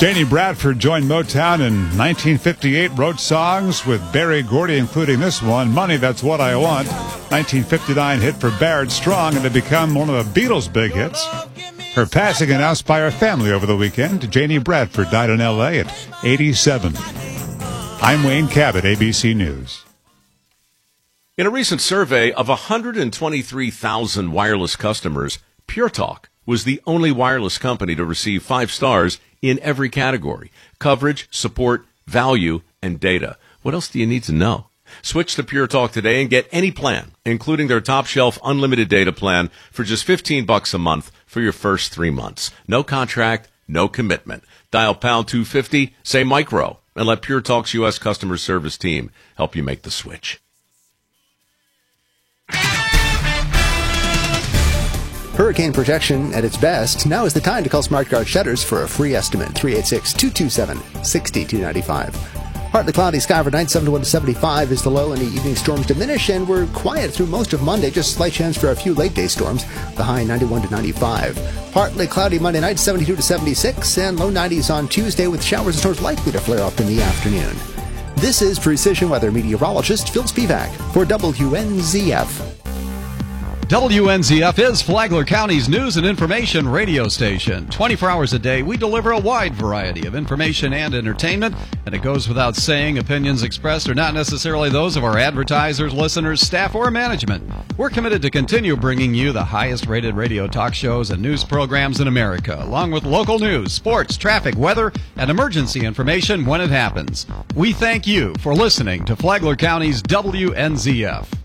Janie Bradford joined Motown in 1958, wrote songs with Berry Gordy, including this one, Money, That's What I Want. 1959 hit for Barrett Strong, and to become one of the Beatles' big hits. Her passing announced by her family over the weekend. Janie Bradford died in L.A. at 87. I'm Wayne Cabot, ABC News. In a recent survey of 123,000 wireless customers, Pure Talk was the only wireless company to receive 5 stars in every category: coverage, support, value, and data. What else do you need to know? Switch to Pure Talk today and get any plan, including their top shelf unlimited data plan, for just $15 a month for your first 3 months. No contract, no commitment. Dial pound 250, say micro, and let Pure Talk's U.S. customer service team help you make the switch. Hurricane protection at its best. Now is the time to call SmartGuard Shutters for a free estimate. 386-227-6295. Partly cloudy sky overnight, 71 to 75 is the low, and the evening storms diminish, and we're quiet through most of Monday. Just slight chance for a few late-day storms. The high 91 to 95. Partly cloudy Monday night, 72 to 76, and low 90s on Tuesday, with showers and storms likely to flare up in the afternoon. This is Precision Weather meteorologist Phil Spivak for WNZF. WNZF is Flagler County's news and information radio station. 24 hours a day, we deliver a wide variety of information and entertainment, and it goes without saying, opinions expressed are not necessarily those of our advertisers, listeners, staff, or management. We're committed to continue bringing you the highest-rated radio talk shows and news programs in America, along with local news, sports, traffic, weather, and emergency information when it happens. We thank you for listening to Flagler County's WNZF.